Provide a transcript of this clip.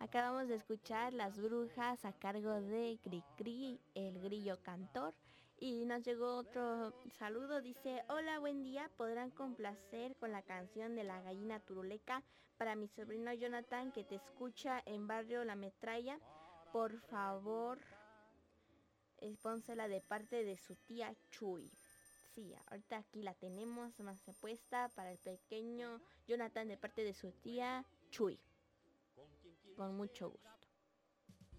Acabamos de escuchar Las Brujas a cargo de Cricri, el grillo cantor. Y nos llegó otro saludo, dice: hola, buen día, podrán complacer con la canción de la gallina turuleca para mi sobrino Jonathan, que te escucha en barrio La Metralla. Por favor, pónsela de parte de su tía Chuy. Sí, ahorita aquí la tenemos más puesta para el pequeño Jonathan de parte de su tía Chuy. Con mucho gusto.